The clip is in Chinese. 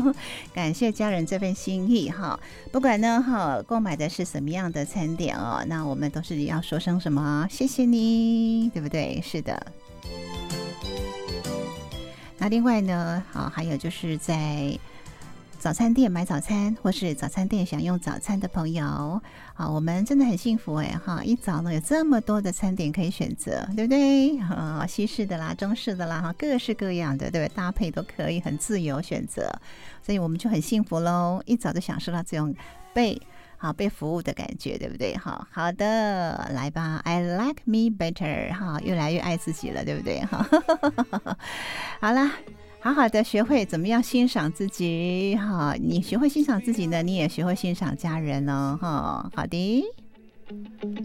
感谢家人这份心意哈。不管呢哈购买的是什么样的餐点哦，那我们都是要说声什么谢谢你，对不对？是的。那另外呢，好，还有就是在早餐店买早餐，或是早餐店享用早餐的朋友，好，我们真的很幸福哎哈！一早呢有这么多的餐点可以选择，对不对？西式的啦，中式的啦，哈，各式各样的，对不对？搭配都可以很自由选择，所以我们就很幸福喽！一早就享受到这种被服务的感觉，对不对？好的，来吧 ，I like me better， 哈，越来越爱自己了，对不对？哈，好啦。好好的学会怎么样欣赏自己，哈，你学会欣赏自己呢，你也学会欣赏家人哦，哈，好的。